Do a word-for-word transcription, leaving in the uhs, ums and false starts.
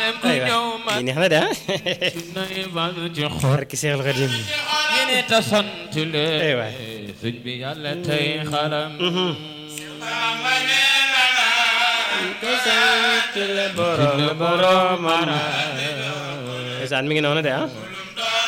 aywa lii neex na de ah barki Seexul Xadim aywa ndeysaan mi ngi noonu de ah